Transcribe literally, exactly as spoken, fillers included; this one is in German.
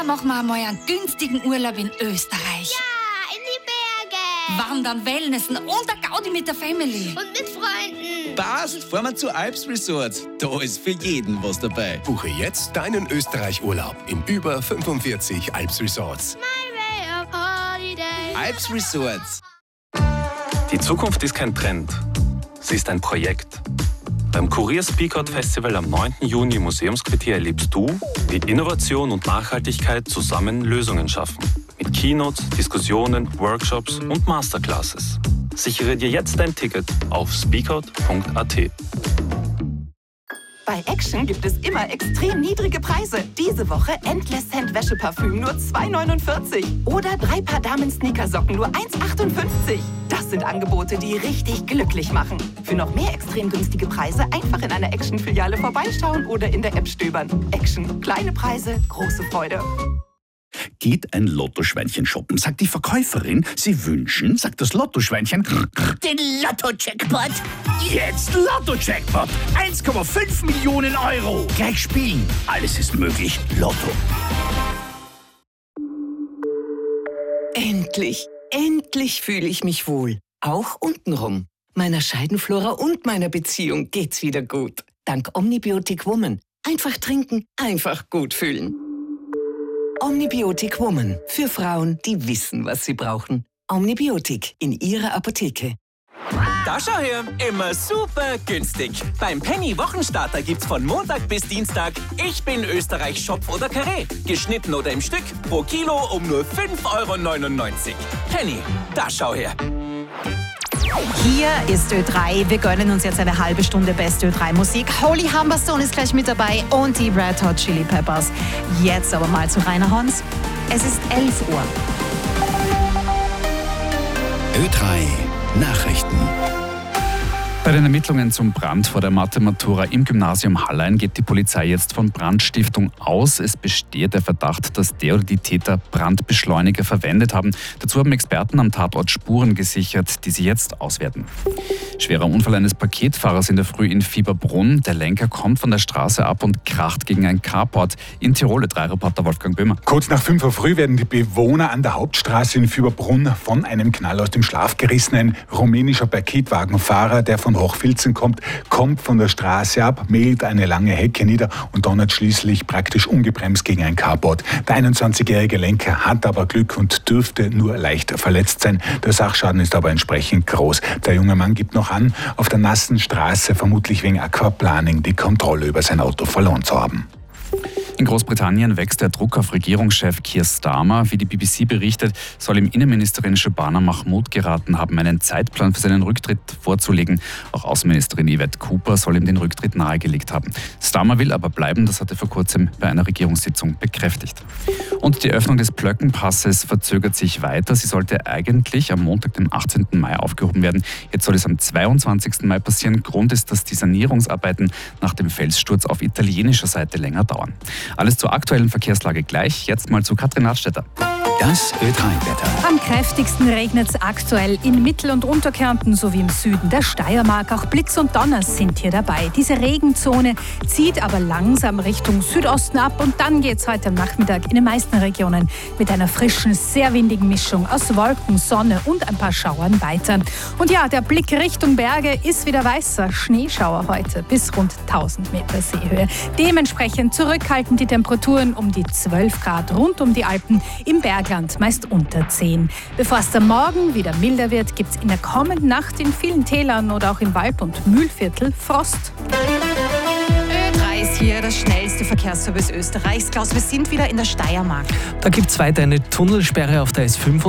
machen wir einmal einen günstigen Urlaub in Österreich. Ja, in die Berge. Wandern, Wellnessen und der Gaudi mit der Family. Und mit Freunden. Passt, fahren wir zu Alps Resort. Da ist für jeden was dabei. Buche jetzt deinen Österreich-Urlaub in über fünfundvierzig Alps Resorts. My way of holiday. Alps Resorts. Die Zukunft ist kein Trend, sie ist ein Projekt. Beim Kurier Speak Out Festival am neunten Juni im Museumsquartier erlebst du, wie Innovation und Nachhaltigkeit zusammen Lösungen schaffen. Mit Keynotes, Diskussionen, Workshops und Masterclasses. Sichere dir jetzt dein Ticket auf speakout punkt a t. Bei Action gibt es immer extrem niedrige Preise. Diese Woche Endless Scent Wäscheparfüm nur zwei neunundvierzig. Oder drei Paar Damen-Sneakersocken nur eins achtundfünfzig. Das sind Angebote, die richtig glücklich machen. Für noch mehr extrem günstige Preise einfach in einer Action-Filiale vorbeischauen oder in der App stöbern. Action. Kleine Preise, große Freude. Geht ein Lottoschweinchen shoppen, sagt die Verkäuferin, Sie wünschen, sagt das Lottoschweinchen, den Lotto-Jackpot. Jetzt Lotto-Jackpot, eins Komma fünf Millionen Euro. Gleich spielen, alles ist möglich, Lotto. Endlich, endlich fühle ich mich wohl. Auch untenrum. Meiner Scheidenflora und meiner Beziehung geht's wieder gut. Dank Omnibiotic Woman. Einfach trinken, einfach gut fühlen. Omnibiotic Woman. Für Frauen, die wissen, was sie brauchen. Omnibiotic in ihrer Apotheke. Da schau her, immer super günstig. Beim Penny Wochenstarter gibt's von Montag bis Dienstag Ich bin Österreich Schopf oder Karree. Geschnitten oder im Stück, pro Kilo um nur fünf Euro neunundneunzig. Penny, da schau her. Hier ist Ö drei. Wir gönnen uns jetzt eine halbe Stunde beste Ö drei Musik. Holy Humberstone ist gleich mit dabei und die Red Hot Chili Peppers. Jetzt aber mal zu Rainer Hans. Es ist elf Uhr. Ö drei Nachrichten. Bei den Ermittlungen zum Brand vor der Mathe-Matura im Gymnasium Hallein geht die Polizei jetzt von Brandstiftung aus. Es besteht der Verdacht, dass der oder die Täter Brandbeschleuniger verwendet haben. Dazu haben Experten am Tatort Spuren gesichert, die sie jetzt auswerten. Schwerer Unfall eines Paketfahrers in der Früh in Fieberbrunn. Der Lenker kommt von der Straße ab und kracht gegen ein Carport. In Tirol, drei Reporter Wolfgang Böhmer. Kurz nach fünf Uhr früh werden die Bewohner an der Hauptstraße in Fieberbrunn von einem Knall aus dem Schlaf gerissen. Ein rumänischer Paketwagenfahrer, der von Hochfilzen kommt, kommt von der Straße ab, mäht eine lange Hecke nieder und donnert schließlich praktisch ungebremst gegen ein Carport. Der einundzwanzigjährige Lenker hat aber Glück und dürfte nur leicht verletzt sein. Der Sachschaden ist aber entsprechend groß. Der junge Mann gibt noch an, auf der nassen Straße vermutlich wegen Aquaplaning die Kontrolle über sein Auto verloren zu haben. In Großbritannien wächst der Druck auf Regierungschef Keir Starmer. Wie die B B C berichtet, soll ihm Innenministerin Shabana Mahmood geraten haben, einen Zeitplan für seinen Rücktritt vorzulegen. Auch Außenministerin Yvette Cooper soll ihm den Rücktritt nahegelegt haben. Starmer will aber bleiben, das hat er vor kurzem bei einer Regierungssitzung bekräftigt. Und die Öffnung des Plöckenpasses verzögert sich weiter. Sie sollte eigentlich am Montag, dem achtzehnten Mai, aufgehoben werden. Jetzt soll es am zweiundzwanzigsten Mai passieren. Grund ist, dass die Sanierungsarbeiten nach dem Felssturz auf italienischer Seite länger dauern. Alles zur aktuellen Verkehrslage gleich. Jetzt mal zu Katrin Radstetter. Das Ö drei Wetter. Am kräftigsten regnet es aktuell in Mittel- und Unterkärnten sowie im Süden der Steiermark. Auch Blitz und Donner sind hier dabei. Diese Regenzone zieht aber langsam Richtung Südosten ab und dann geht es heute am Nachmittag in den meisten Regionen mit einer frischen, sehr windigen Mischung aus Wolken, Sonne und ein paar Schauern weiter. Und ja, der Blick Richtung Berge ist wieder weißer. Schneeschauer heute bis rund tausend Meter Seehöhe. Dementsprechend zurückhalten die Temperaturen um die zwölf Grad rund um die Alpen, im Bergland meist unter zehn. Bevor es am Morgen wieder milder wird, gibt es in der kommenden Nacht in vielen Tälern oder auch im Wald- und Mühlviertel Frost. Ö drei ist hier das schnellste Verkehrsservice Österreichs. Klaus, wir sind wieder in der Steiermark. Da gibt es weiter eine Tunnelsperre auf der S fünf.